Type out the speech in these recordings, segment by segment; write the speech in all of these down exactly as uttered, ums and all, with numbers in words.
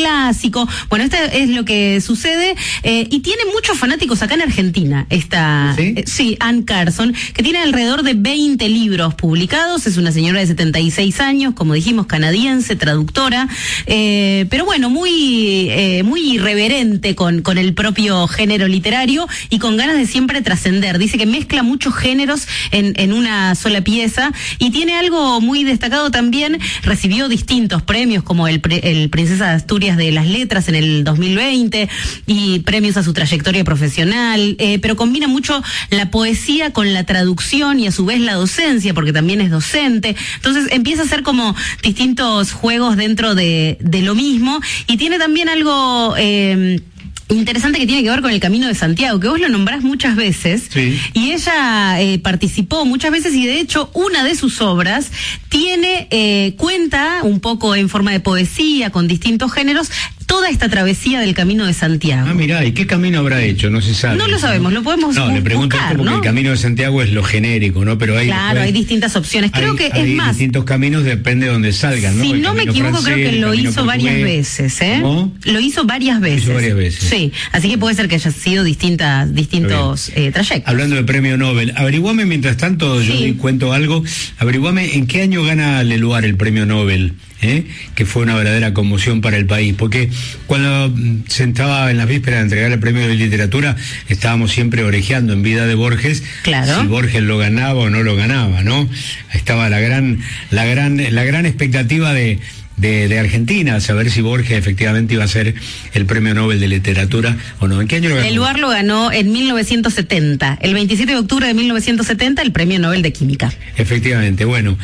clásico. Bueno, esto es lo que sucede, eh, y tiene muchos fanáticos acá en Argentina, esta, ¿Sí? Eh, sí, Anne Carson, que tiene alrededor de veinte libros publicados, es una señora de setenta y seis años, como dijimos, canadiense, traductora, eh, pero bueno, muy, eh, muy irreverente con, con el propio género literario y con ganas de siempre trascender. Dice que mezcla muchos géneros en, en una sola pieza, y tiene algo muy destacado también. Recibió distintos premios como el, pre, el Princesa de Asturias de las Letras en el dos mil veinte y premios a su trayectoria profesional, eh, pero combina mucho la poesía con la traducción y a su vez la docencia, porque también es docente. Entonces empieza a hacer como distintos juegos dentro de, de lo mismo, y tiene también algo eh, interesante que tiene que ver con el Camino de Santiago, que vos lo nombrás muchas veces, sí. Y ella eh, participó muchas veces, y de hecho una de sus obras tiene, eh, cuenta un poco en forma de poesía, con distintos géneros, toda esta travesía del Camino de Santiago. Ah, mirá, ¿y qué camino habrá hecho? No se sabe. No lo sabemos, lo podemos buscar. No, le pregunto buscar, esto porque ¿no? el Camino de Santiago es lo genérico, ¿no? Pero hay Claro, hay distintas opciones. Creo hay, que hay es más. distintos caminos, depende de donde salgan, ¿no? Si el no me equivoco, francés, creo que lo hizo portugués. varias veces, ¿eh? ¿Cómo? Lo hizo varias veces. Hizo varias veces. Sí, así que puede ser que haya sido distintas, distintos eh, trayectos. Hablando de premio Nobel, averiguame mientras tanto, yo Sí. cuento algo, averiguame en qué año gana Leluar el premio Nobel, ¿eh? Que fue una verdadera conmoción para el país, porque cuando se estaba en las vísperas de entregar el premio de literatura, estábamos siempre orejeando en vida de Borges, claro, si Borges lo ganaba o no lo ganaba, ¿no? Estaba la gran, la gran, la gran expectativa de De, de Argentina, saber si Borges efectivamente iba a ser el premio Nobel de literatura o no. ¿En qué año lo ganó? Leluar lo ganó en mil novecientos setenta, el veintisiete de octubre de mil novecientos setenta, el premio Nobel de Química. Efectivamente, bueno,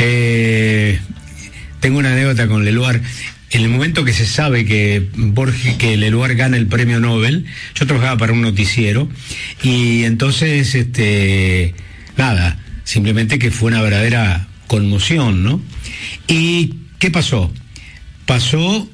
eh, tengo una anécdota con Leluar. En el momento que se sabe que Borges, que Leluar gana el premio Nobel, yo trabajaba para un noticiero, y entonces, este, nada, simplemente que fue una verdadera conmoción, ¿no? Y ¿qué pasó? Pasó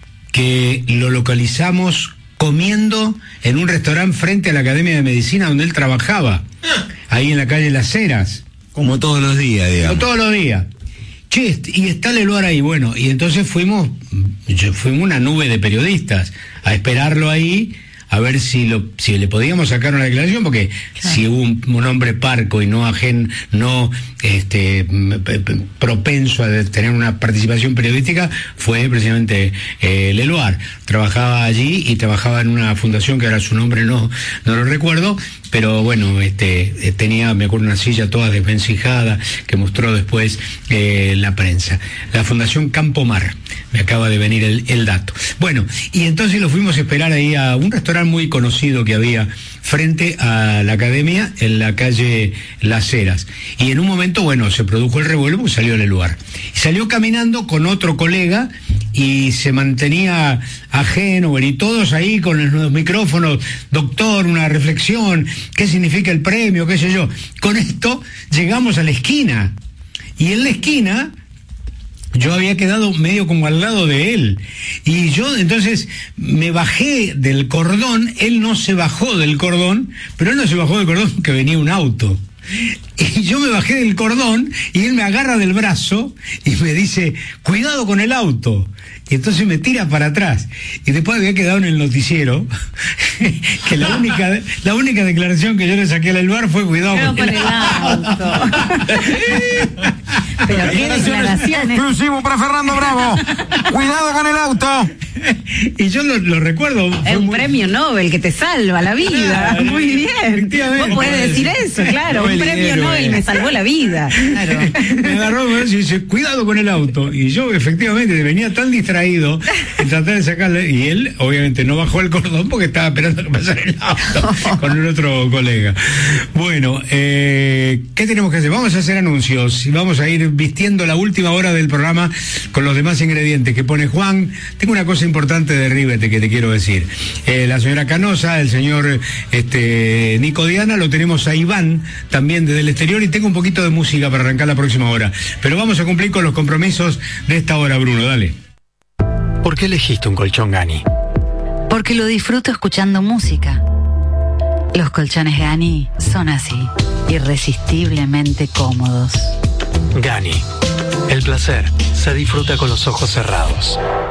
que lo localizamos comiendo en un restaurante frente a la Academia de Medicina donde él trabajaba, ahí en la calle Las Heras. Como todos los días, digamos. Como todos los días. Che, y está Leluar ahí, bueno, y entonces fuimos, fuimos una nube de periodistas a esperarlo ahí, a ver si lo si le podíamos sacar una declaración, porque claro, si hubo un, un hombre parco y no ajen, no este propenso a tener una participación periodística, fue precisamente eh, Leluar. Trabajaba allí y trabajaba en una fundación que ahora su nombre no, no lo recuerdo, pero bueno, este tenía, me acuerdo, una silla toda desvencijada que mostró después eh, la prensa. La Fundación Campo Mar, me acaba de venir el, el dato. Bueno, y entonces lo fuimos a esperar ahí a un restaurante muy conocido que había frente a la academia en la calle Las Heras. Y en un momento, bueno, se produjo el revuelo porque salió Leluar. Y salió caminando con otro colega y se mantenía ajeno, y todos ahí con los micrófonos, doctor, una reflexión, ¿qué significa el premio? ¿Qué sé yo? Con esto llegamos a la esquina. Y en la esquina yo había quedado medio como al lado de él, y yo entonces me bajé del cordón, él no se bajó del cordón, pero él no se bajó del cordón porque venía un auto. Y yo me bajé del cordón y él me agarra del brazo y me dice, cuidado con el auto. Y entonces me tira para atrás. Y después había quedado en el noticiero que la única la única declaración que yo le saqué al lugar fue cuidado con, con el, el auto. Pero qué declaraciones. Exclusivo para Fernando Bravo. Cuidado con el auto. Y yo lo, lo recuerdo. Es un muy... premio Nobel que te salva la vida. Claro, muy bien. Vos podés decir eso, claro. Un premio Nobel eh. me salvó la vida. Claro. Me agarró y dice, cuidado con el auto. Y yo efectivamente venía tan distraído en tratar de sacarle. Y él obviamente no bajó el cordón porque estaba esperando que pasara el auto con el otro colega. Bueno, eh, ¿qué tenemos que hacer? Vamos a hacer anuncios y vamos a ir vistiendo la última hora del programa con los demás ingredientes que pone Juan. Tengo una cosa importante de Rivete que te quiero decir. Eh, la señora Canosa, el señor este, Nico Diana, lo tenemos a Iván también desde el exterior, y tengo un poquito de música para arrancar la próxima hora. Pero vamos a cumplir con los compromisos de esta hora, Bruno, dale. ¿Por qué elegiste un colchón Gani? Porque lo disfruto escuchando música. Los colchones Gani son así, irresistiblemente cómodos. Gani, el placer se disfruta con los ojos cerrados.